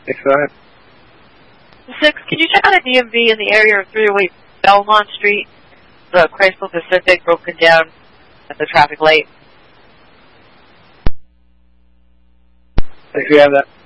Yes, go ahead. 6, can you check out a DMV in the area of 308 Belmont Street? The Chrysler Pacific broken down at the traffic light. If you have that.